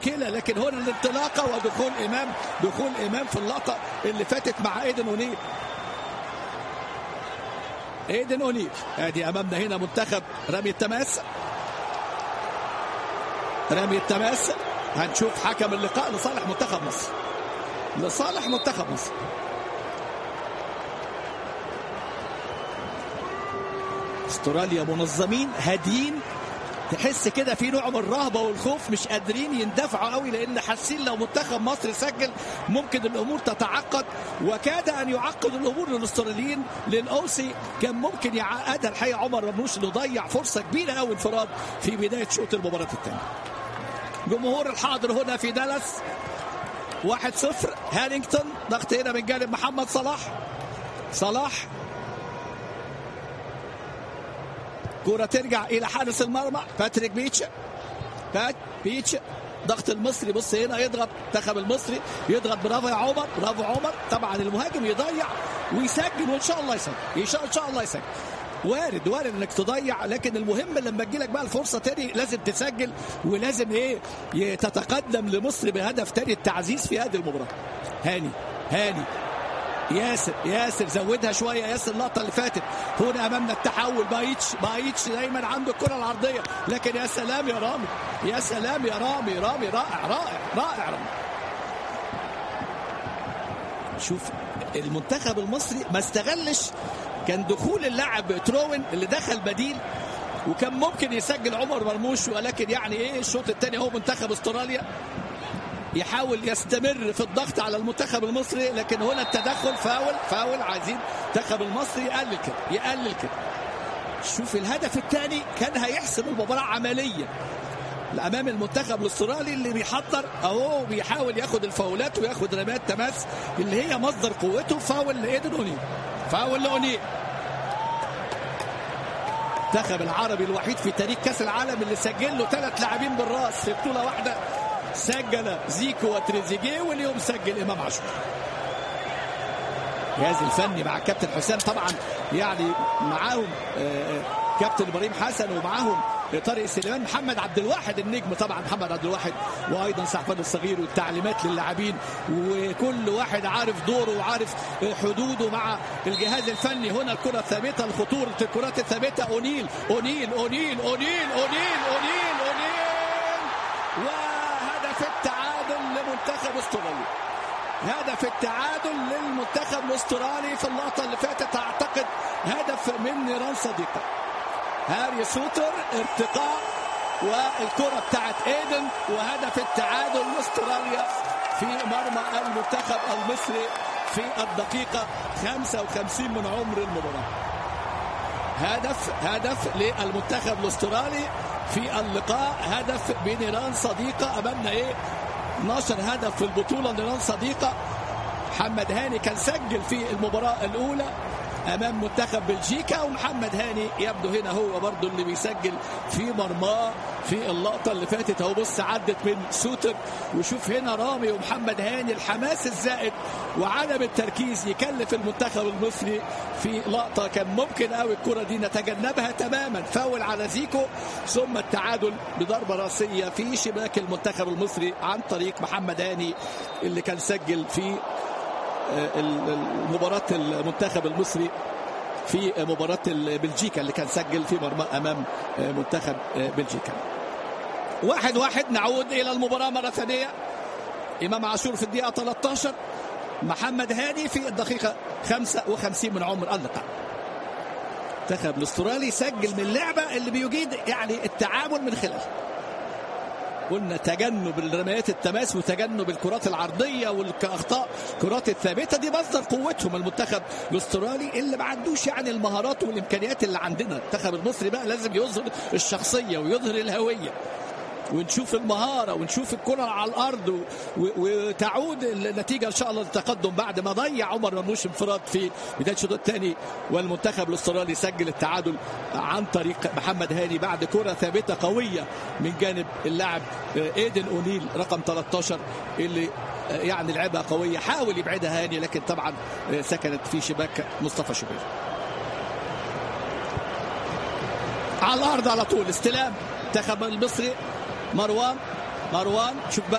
كده، لكن هنا الانطلاقه ودخول امام في اللقطه اللي فاتت مع ايدن اونيل. ادي امامنا هنا منتخب رمي التماس. هنشوف حكم اللقاء لصالح منتخب مصر. استراليا منظمين هاديين، تحس كده في نوع من الرهبه والخوف، مش قادرين يندفعوا قوي، لان حاسين لو منتخب مصر سجل ممكن الامور تتعقد، وكاد ان يعقد الامور للاستراليين. للاوسي كان ممكن يعقدها الحقيقه عمر مرموش، اللي ضيع فرصه كبيره قوي انفراد في بدايه شوط المباراه الثانيه. جمهور الحاضر هنا في دالاس 1-0. هارينغتون ضغط هنا من جانب محمد صلاح كرة ترجع إلى حارس المرمى باتريك بيتش. ضغط المصري، بص هنا يضغط منتخب المصري، يضغط برافو يا عمر، برافو عمر. طبعا المهاجم يضيع ويسجل، وإن شاء الله يسجل. وارد انك تضيع، لكن المهم لما تجيلك بقى الفرصه تاني لازم تسجل، ولازم تتقدم لمصر بهدف تاني، التعزيز في هذه المباراه. هاني ياسر زودها شويه، ياسر اللقطه اللي فاتت. هنا امامنا التحول، بايتش دايما عنده الكره العرضيه، لكن يا سلام يا رامي، رائع. شوف المنتخب المصري ما استغلش، كان دخول اللاعب تروين اللي دخل بديل، وكان ممكن يسجل عمر مرموش، ولكن الشوط الثاني هو منتخب استراليا يحاول يستمر في الضغط على المنتخب المصري، لكن هنا التدخل فاول عايزين المنتخب المصري يقلل كده. شوف الهدف الثاني كان هيحسم المباراة عمليا امام المنتخب الاسترالي اللي بيحضر اهو، بيحاول ياخد الفاولات وياخد رميات تماس اللي هي مصدر قوته. فاول لايدن اونيل، المنتخب العربي الوحيد في تاريخ كاس العالم اللي سجل له 3 لاعبين بالراس في بطولة واحدة. سجل زيكو وتريزيجيه، واليوم سجل امام عاشور. الجهاز الفني مع كابتن حسام طبعا، معاهم كابتن ابراهيم حسن، ومعاهم طارق سليمان، محمد عبد الواحد النجم طبعا، محمد عبد الواحد، وايضا سعفان الصغير، والتعليمات للاعبين، وكل واحد عارف دوره وعارف حدوده مع الجهاز الفني. هنا الكره الثابته، الخطوره الكرات الثابته، اونيل. وهدف التعادل لمنتخب استراليا، هدف التعادل للمنتخب الاسترالي في اللقطه اللي فاتت، اعتقد هدف من نيران صديقه. هاري سوتر ارتقاء، والكرة بتاعت ايدن، وهدف التعادل لاستراليا في مرمى المنتخب المصري في الدقيقة 55 من عمر المباراة. هدف للمنتخب الاسترالي في اللقاء، هدف بنيران صديقة. امامنا 12 هدف في البطولة نيران صديقة. محمد هاني كان سجل في المباراة الأولى امام منتخب بلجيكا، ومحمد هاني يبدو هنا هو برضو اللي بيسجل في مرماه في اللقطه اللي فاتت اهو. بص عدت من سوتر، وشوف هنا رامي ومحمد هاني، الحماس الزائد وعدم التركيز يكلف المنتخب المصري في لقطه كان ممكن قوي الكره دي نتجنبها تماما. فاول على زيكو، ثم التعادل بضربه راسيه في شباك المنتخب المصري عن طريق محمد هاني اللي كان سجل في مباراة المنتخب المصري في مباراة بلجيكا اللي كان سجل في مرمى أمام منتخب بلجيكا. 1-1. نعود إلى المباراة مرة ثانية. إمام عاشور في الدقيقة 13، محمد هاني في الدقيقة 55 من عمر اللقاء. المنتخب الاسترالي سجل من لعبة اللي بيجيد التعامل من خلالها. قلنا تجنب الرميات التماس وتجنب الكرات العرضيه والاخطاء الكرات الثابته، دي مصدر قوتهم المنتخب الاسترالي اللي ما عندوش المهارات والامكانيات اللي عندنا. المنتخب المصري بقى لازم يظهر الشخصيه ويظهر الهويه، ونشوف المهارة ونشوف الكرة على الأرض، وتعود النتيجة إن شاء الله للتقدم بعد ما ضيع عمر مرموش انفراد في بداية الشوط الثاني. والمنتخب الاسترالي سجل التعادل عن طريق محمد هاني بعد كرة ثابتة قوية من جانب اللاعب ايدن اونيل رقم 13 اللي لعبها قوية، حاول يبعدها هاني لكن طبعا سكنت في شباك مصطفى شوبير. على الأرض على طول استلام المنتخب المصري، مروان مروان شوف بقى